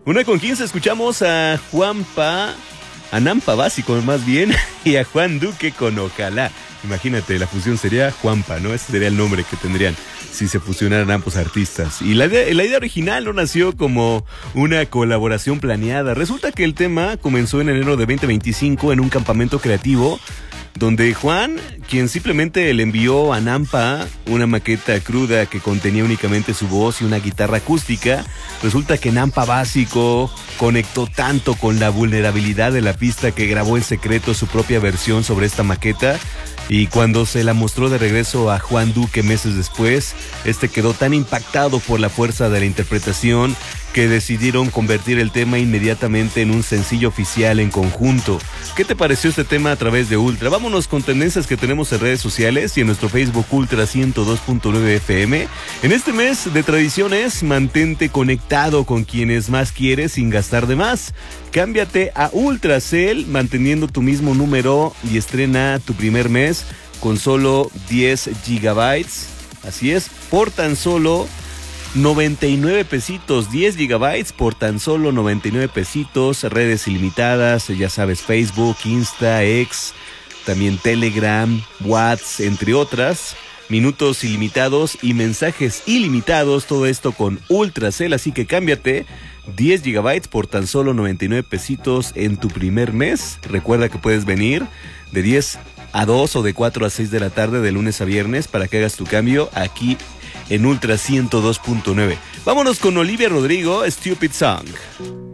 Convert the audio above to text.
1:15 escuchamos a Nampa Básico más bien, y a Juan Duque con Ojalá. Imagínate, la fusión sería Juanpa, ¿no? Ese sería el nombre que tendrían si se fusionaran ambos artistas. Y la idea original no nació como una colaboración planeada. Resulta que el tema comenzó en enero de 2025 en un campamento creativo donde Juan, quien simplemente le envió a Nampa una maqueta cruda que contenía únicamente su voz y una guitarra acústica, resulta que Nampa Básico conectó tanto con la vulnerabilidad de la pista que grabó en secreto su propia versión sobre esta maqueta. Y cuando se la mostró de regreso a Juan Duque meses después, este quedó tan impactado por la fuerza de la interpretación que decidieron convertir el tema inmediatamente en un sencillo oficial en conjunto. ¿Qué te pareció este tema a través de Ultra? Vámonos con tendencias que tenemos en redes sociales y en nuestro Facebook Ultra 102.9 FM. En este mes de tradiciones, mantente conectado con quienes más quieres sin gastar de más. Cámbiate a Ultracel manteniendo tu mismo número y estrena tu primer mes con solo 10 gigabytes. Así es, por tan solo 99 pesitos, 10 gigabytes por tan solo 99 pesitos, redes ilimitadas, ya sabes, Facebook, Insta, X, también Telegram, WhatsApp, entre otras, minutos ilimitados y mensajes ilimitados, todo esto con Ultracel, así que cámbiate, 10 gigabytes por tan solo 99 pesitos en tu primer mes. Recuerda que puedes venir de 10 a 2 o de 4 a 6 de la tarde de lunes a viernes para que hagas tu cambio aquí en Ultra 102.9. Vámonos con Olivia Rodrigo, Stupid Song.